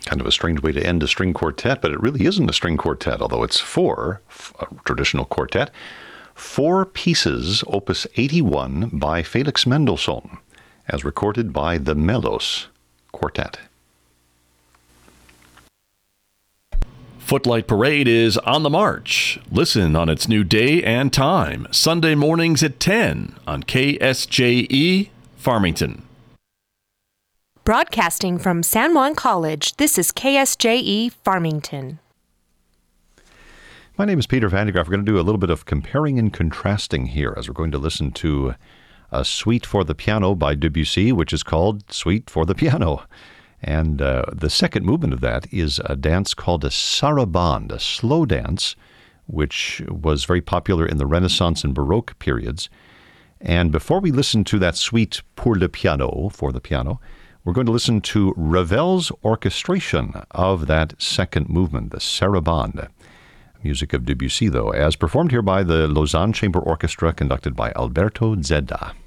Kind of a strange way to end a string quartet, but it really isn't a string quartet, although it's a traditional quartet. 4 pieces, opus 81 by Felix Mendelssohn, as recorded by the Melos Quartet. Footlight Parade is on the march. Listen on its new day and time, Sunday mornings at 10 on KSJE Farmington. Broadcasting from San Juan College, this is KSJE Farmington. My name is Peter Vandegraff. We're going to do a little bit of comparing and contrasting here as we're going to listen to a suite for the piano by Debussy, which is called Suite for the Piano. And the second movement of that is a dance called a sarabande, a slow dance, which was very popular in the Renaissance and Baroque periods. And before we listen to that suite pour le piano, for the piano, we're going to listen to Ravel's orchestration of that second movement, the sarabande. Music of Debussy, though, as performed here by the Lausanne Chamber Orchestra, conducted by Alberto Zedda.